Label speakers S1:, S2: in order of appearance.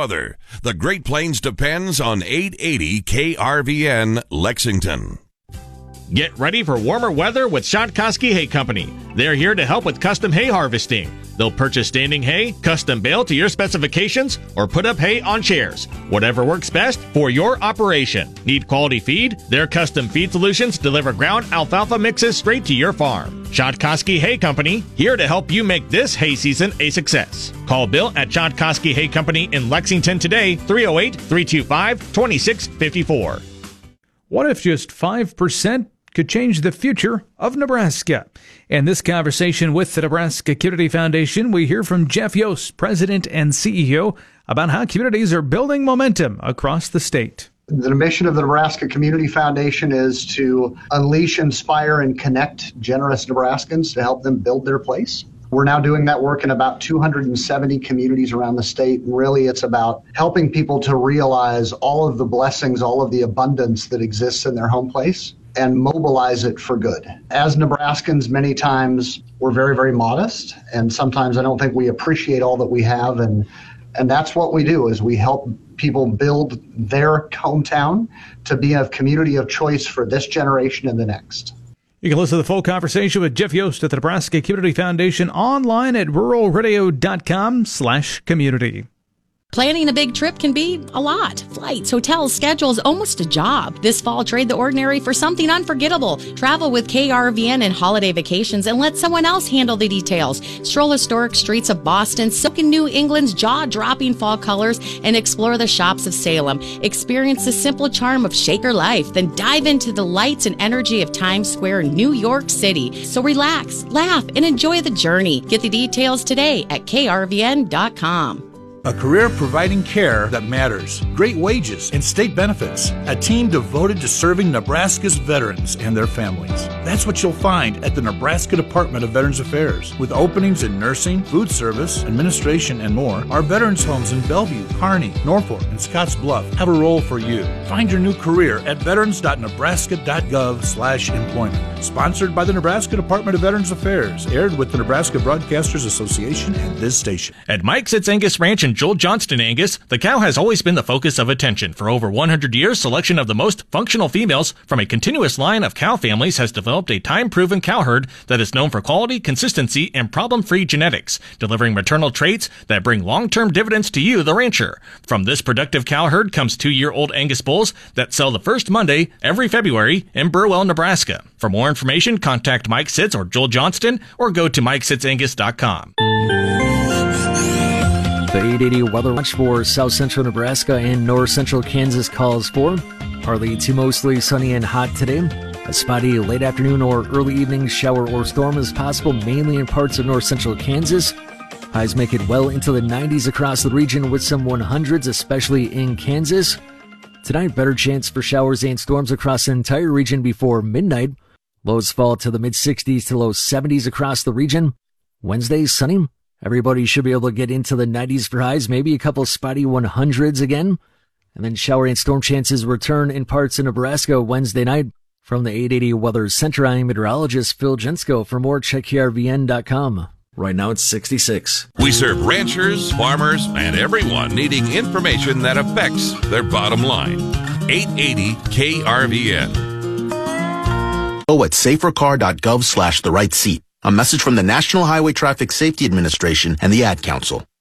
S1: other. The Great Plains depends on 880 KRVN Lexington.
S2: Get ready for warmer weather with Shontkosky Hay Company. They're here to help with custom hay harvesting. They'll purchase standing hay, custom bale to your specifications, or put up hay on chairs. Whatever works best for your operation. Need quality feed? Their custom feed solutions deliver ground alfalfa mixes straight to your farm. Shontkosky Hay Company, here to help you make this hay season a success. Call Bill at Shontkosky Hay Company in Lexington today, 308-325-2654.
S3: What if just 5% could change the future of Nebraska? In this conversation with the Nebraska Community Foundation, we hear from Jeff Yost, President and CEO, about how communities are building momentum across the state.
S4: The mission of the Nebraska Community Foundation is to unleash, inspire, and connect generous Nebraskans to help them build their place. We're now doing that work in about 270 communities around the state. And really, it's about helping people to realize all of the blessings, all of the abundance that exists in their home place, and mobilize it for good. As Nebraskans, many times we're very, very modest, and sometimes I don't think we appreciate all that we have, and that's what we do, is we help people build their hometown to be a community of choice for this generation and the next.
S3: You can listen to the full conversation with Jeff Yost at the Nebraska Community Foundation online at ruralradio.com/community.
S5: Planning a big trip can be a lot. Flights, hotels, schedules, almost a job. This fall, trade the ordinary for something unforgettable. Travel with KRVN and holiday vacations and let someone else handle the details. Stroll historic streets of Boston, soak in New England's jaw-dropping fall colors, and explore the shops of Salem. Experience the simple charm of Shaker life, then dive into the lights and energy of Times Square, New York City. So relax, laugh, and enjoy the journey. Get the details today at krvn.com.
S6: A career providing care that matters, great wages, and state benefits. A team devoted to serving Nebraska's veterans and their families. That's what you'll find at the Nebraska Department of Veterans Affairs. With openings in nursing, food service, administration, and more, our veterans homes in Bellevue, Kearney, Norfolk, and Scotts Bluff have a role for you. Find your new career at veterans.nebraska.gov/employment. Sponsored by the Nebraska Department of Veterans Affairs. Aired with the Nebraska Broadcasters Association and this station.
S2: At Mike Sitz Angus Ranch in Joel Johnston Angus, the cow has always been the focus of attention. For over 100 years, selection of the most functional females from a continuous line of cow families has developed a time-proven cow herd that is known for quality, consistency, and problem-free genetics, delivering maternal traits that bring long-term dividends to you, the rancher. From this productive cow herd comes 2-year-old Angus bulls that sell the first Monday every February in Burwell, Nebraska. For more information, contact Mike Sitz or Joel Johnston or go to MikeSitzAngus.com.
S7: The 880 Weather Watch for south central Nebraska and north central Kansas calls for partly to mostly sunny and hot today. A spotty late afternoon or early evening shower or storm is possible mainly in parts of north central Kansas. Highs make it well into the 90s across the region with some 100s, especially in Kansas. Tonight, better chance for showers and storms across the entire region before midnight. Lows fall to the mid-60s to low 70s across the region. Wednesday, sunny. Everybody should be able to get into the 90s for highs, maybe a couple spotty 100s again. And then shower and storm chances return in parts of Nebraska Wednesday night. From the 880 Weather Center, I'm meteorologist Phil Jensko. For more, check krvn.com. Right now it's 66.
S1: We serve ranchers, farmers, and everyone needing information that affects their bottom line. 880 KRVN.
S8: At safercar.gov/the right seat. A message from the National Highway Traffic Safety Administration and the Ad Council.